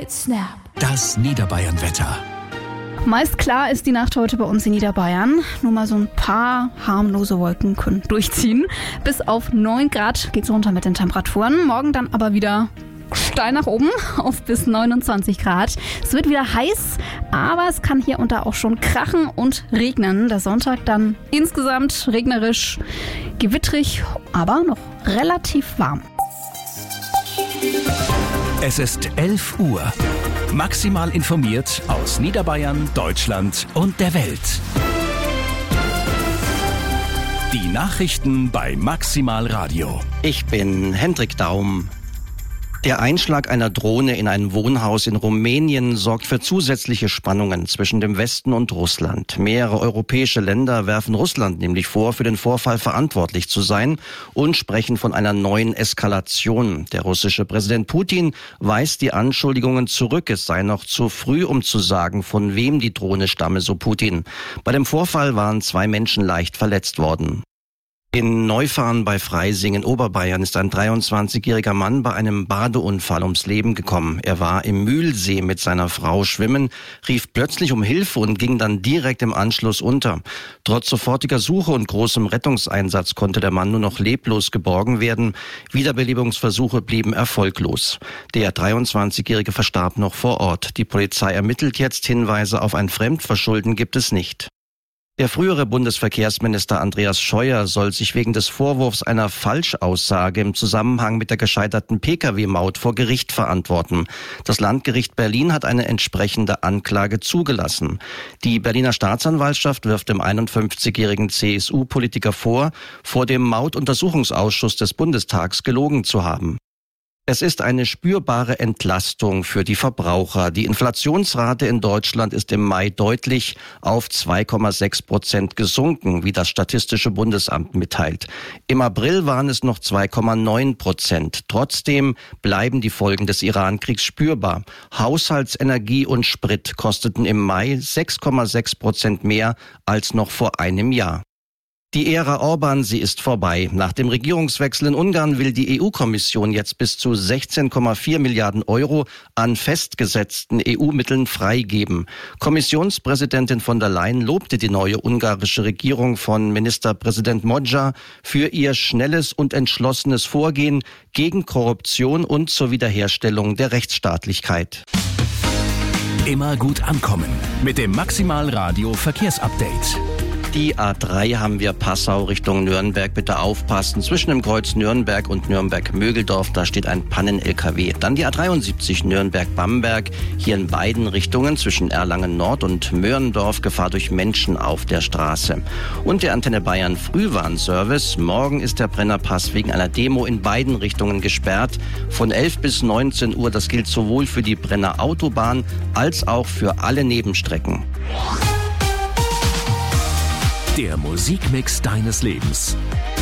Snap. Das Niederbayern-Wetter. Meist klar ist die Nacht heute bei uns in Niederbayern. Nur mal so ein paar harmlose Wolken können durchziehen. Bis auf 9 Grad geht's runter mit den Temperaturen. Morgen dann aber wieder steil nach oben auf bis 29 Grad. Es wird wieder heiß, aber es kann hier und da auch schon krachen und regnen. Der Sonntag dann insgesamt regnerisch, gewittrig, aber noch relativ warm. Es ist 11 Uhr. Maximal informiert aus Niederbayern, Deutschland und der Welt. Die Nachrichten bei Maximal Radio. Ich bin Hendrik Daum. Der Einschlag einer Drohne in ein Wohnhaus in Rumänien sorgt für zusätzliche Spannungen zwischen dem Westen und Russland. Mehrere europäische Länder werfen Russland nämlich vor, für den Vorfall verantwortlich zu sein und sprechen von einer neuen Eskalation. Der russische Präsident Putin weist die Anschuldigungen zurück. Es sei noch zu früh, um zu sagen, von wem die Drohne stamme, so Putin. Bei dem Vorfall waren 2 Menschen leicht verletzt worden. In Neufahrn bei Freising in Oberbayern ist ein 23-jähriger Mann bei einem Badeunfall ums Leben gekommen. Er war im Mühlsee mit seiner Frau schwimmen, rief plötzlich um Hilfe und ging dann direkt im Anschluss unter. Trotz sofortiger Suche und großem Rettungseinsatz konnte der Mann nur noch leblos geborgen werden. Wiederbelebungsversuche blieben erfolglos. Der 23-jährige verstarb noch vor Ort. Die Polizei ermittelt jetzt. Hinweise auf ein Fremdverschulden gibt es nicht. Der frühere Bundesverkehrsminister Andreas Scheuer soll sich wegen des Vorwurfs einer Falschaussage im Zusammenhang mit der gescheiterten Pkw-Maut vor Gericht verantworten. Das Landgericht Berlin hat eine entsprechende Anklage zugelassen. Die Berliner Staatsanwaltschaft wirft dem 51-jährigen CSU-Politiker vor dem Mautuntersuchungsausschuss des Bundestags gelogen zu haben. Es ist eine spürbare Entlastung für die Verbraucher. Die Inflationsrate in Deutschland ist im Mai deutlich auf 2,6% gesunken, wie das Statistische Bundesamt mitteilt. Im April waren es noch 2,9%. Trotzdem bleiben die Folgen des Iran-Kriegs spürbar. Haushaltsenergie und Sprit kosteten im Mai 6,6% mehr als noch vor einem Jahr. Die Ära Orban, sie ist vorbei. Nach dem Regierungswechsel in Ungarn will die EU-Kommission jetzt bis zu 16,4 Milliarden Euro an festgesetzten EU-Mitteln freigeben. Kommissionspräsidentin von der Leyen lobte die neue ungarische Regierung von Ministerpräsident Magyar für ihr schnelles und entschlossenes Vorgehen gegen Korruption und zur Wiederherstellung der Rechtsstaatlichkeit. Immer gut ankommen mit dem Maximal Radio Verkehrsupdate. Die A3 haben wir Passau Richtung Nürnberg. Bitte aufpassen. Zwischen dem Kreuz Nürnberg und Nürnberg-Mögeldorf, da steht ein Pannen-LKW. Dann die A73 Nürnberg-Bamberg. Hier in beiden Richtungen zwischen Erlangen-Nord und Möhrendorf Gefahr durch Menschen auf der Straße. Und der Antenne Bayern Frühwarnservice. Morgen ist der Brennerpass wegen einer Demo in beiden Richtungen gesperrt. Von 11 bis 19 Uhr. Das gilt sowohl für die Brenner Autobahn als auch für alle Nebenstrecken. Der Musikmix deines Lebens.